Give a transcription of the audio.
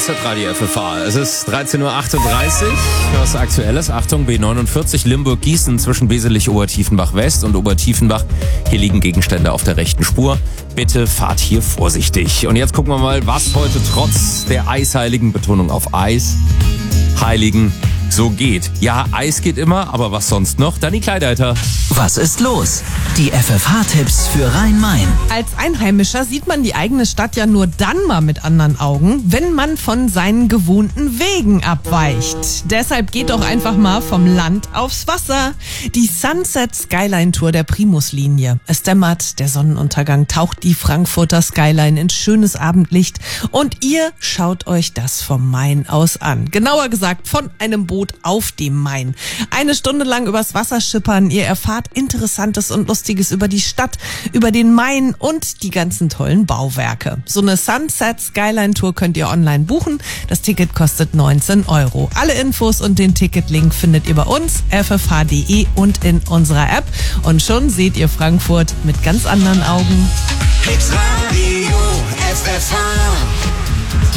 Radio FFH. Es ist 13.38 Uhr. Was Aktuelles. Achtung, B49 Limburg-Gießen zwischen Weselich-Obertiefenbach West und Obertiefenbach. Hier liegen Gegenstände auf der rechten Spur. Bitte fahrt hier vorsichtig. Und jetzt gucken wir mal, was heute trotz der eisheiligen Betonung auf Eis, Heiligen, so geht. Ja, Eis geht immer, aber was sonst noch? Dann die Kleideiter. Was ist los? Die FFH-Tipps für Rhein-Main. Als Einheimischer sieht man die eigene Stadt ja nur dann mal mit anderen Augen, wenn man von seinen gewohnten Wegen abweicht. Deshalb geht doch einfach mal vom Land aufs Wasser. Die Sunset Skyline Tour der Primuslinie. Es dämmert, der Sonnenuntergang taucht die Frankfurter Skyline in schönes Abendlicht und ihr schaut euch das vom Main aus an. Genauer gesagt von einem Boot auf dem Main. 1 Stunde lang übers Wasser schippern. Ihr erfahrt Interessantes und Lustiges über die Stadt, über den Main und die ganzen tollen Bauwerke. So eine Sunset Skyline Tour könnt ihr online buchen. Das Ticket kostet 19 €. Alle Infos und den Ticketlink findet ihr bei uns, ffh.de und in unserer App. Und schon seht ihr Frankfurt mit ganz anderen Augen. Hit Radio FFH.